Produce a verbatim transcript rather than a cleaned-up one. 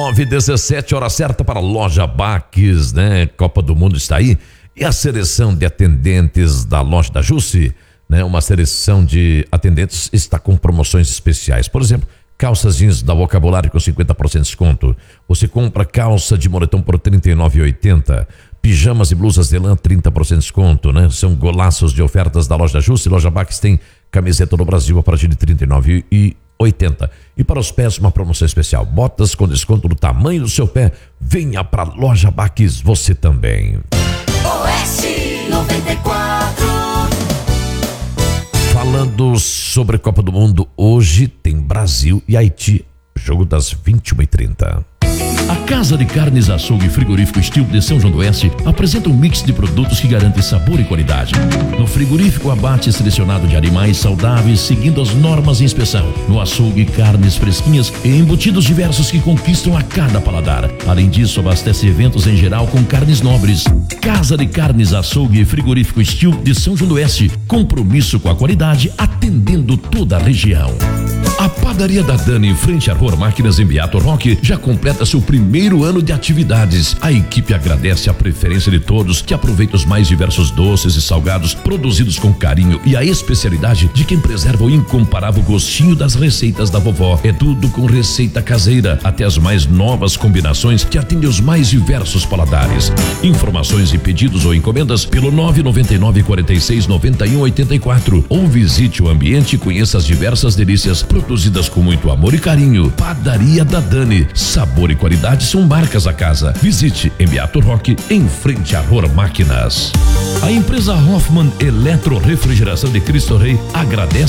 nove e dezessete, hora certa para a Loja Baques, né? Copa do Mundo está aí. E a seleção de atendentes da loja da Jusce, né? Uma seleção de atendentes está com promoções especiais. Por exemplo, calças jeans da Vocabulário com cinquenta por cento de desconto. Você compra calça de moletom por trinta e nove reais e oitenta centavos. Pijamas e blusas de lã, trinta por cento de desconto, né? São golaços de ofertas da loja da Jusce. Loja Baques tem camiseta no Brasil a partir de trinta e nove reais e oitenta centavos. E para os pés, uma promoção especial. Botas com desconto do tamanho do seu pé. Venha para a Loja Baques, você também. Oeste noventa e quatro. Falando sobre Copa do Mundo, hoje tem Brasil e Haiti, jogo das vinte e uma e trinta. A Casa de Carnes Açougue Frigorífico Estilo de São João do Oeste apresenta um mix de produtos que garante sabor e qualidade. No frigorífico, abate selecionado de animais saudáveis seguindo as normas de inspeção. No açougue, carnes fresquinhas e embutidos diversos que conquistam a cada paladar. Além disso, abastece eventos em geral com carnes nobres. Casa de Carnes Açougue Frigorífico Estilo de São João do Oeste. Compromisso com a qualidade, atendendo toda a região. A Padaria da Dani, em frente à Rua Máquinas em Beato Roque, já completa seu primeiro ano de atividades. A equipe agradece a preferência de todos que aproveita os mais diversos doces e salgados produzidos com carinho e a especialidade de quem preserva o incomparável gostinho das receitas da vovó. É tudo com receita caseira, até as mais novas combinações que atendem os mais diversos paladares. Informações e pedidos ou encomendas pelo nove nove nove, quatro seis, nove um oito quatro ou visite o ambiente e conheça as diversas delícias produzidas com muito amor e carinho. Padaria da Dani, sabor e qualidade são marcas da casa. Visite em Beato Roque, em frente à Rua Máquinas. A empresa Hoffman Eletro Refrigeração de Cristo Rei agradece